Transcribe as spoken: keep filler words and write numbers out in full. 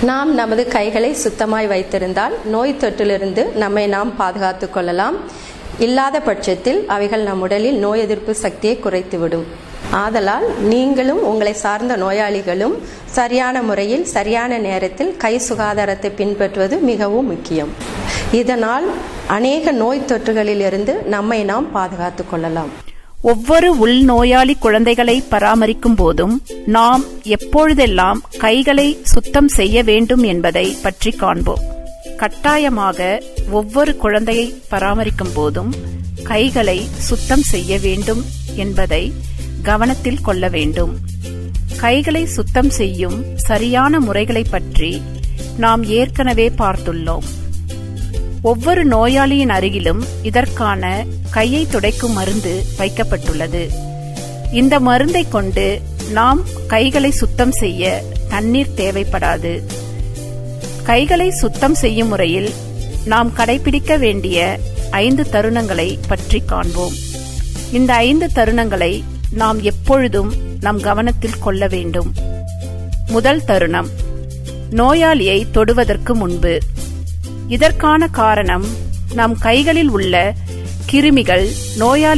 நாம் நமது கைகளை சுத்தமாய் வைத்திருந்தால் நோய் தொற்றிலிருந்து நம்மை நாம் பாதுகாத்துக் கொள்ளலாம். இல்லாத பட்சத்தில் அவைகள் நம் உடலில் நோய் எதிர்ப்பு சக்தியை குறைத்துவிடும். ஆதலால் நீங்களும் உங்களை சார்ந்த நோயாளிகளும் சரியான முறையில் சரியான நேரத்தில் கை சுகாதாரத்தை பின்பற்றுவது மிகவும் முக்கியம். இதனால் அநேக நோய் தொற்றுகளில் இருந்து நம்மை நாம் பாதுகாத்துக் கொள்ளலாம். ஒவ்வொரு உள்நோயாளி குழந்தைகளை பராமரிக்கும் போதும் நாம் எப்பொழுதெல்லாம் கைகளை சுத்தம் செய்ய வேண்டும் என்பதை பற்றி காண்போம். கட்டாயமாக ஒவ்வொரு குழந்தையை பராமரிக்கும் போதும் கைகளை சுத்தம் செய்ய வேண்டும் என்பதை கவனத்தில் கொள்ள வேண்டும். கைகளை சுத்தம் செய்யும் சரியான முறைகளை பற்றி நாம் ஏற்கனவே பார்த்துள்ளோம். ஒவ்வொரு நோயாளியின் அருகிலும் இதற்கான கையை துடைக்கும் மருந்து வைக்கப்பட்டுள்ளது. இந்த மருந்தை கொண்டு நாம் கைகளை சுத்தம் செய்ய தண்ணீர் தேவைப்படாது. கைகளை சுத்தம் செய்யும் முறையில் நாம் கடைபிடிக்க வேண்டிய ஐந்து தருணங்களை பற்றி காண்போம். இந்த ஐந்து தருணங்களை நாம் எப்பொழுதும் நம் கவனத்தில் கொள்ள வேண்டும். முதல் தருணம், நோயாளியை தொடுவதற்கு முன்பு. இதற்கான காரணம், நம் கைகளில் உள்ள கிருமிகள் நோயாளி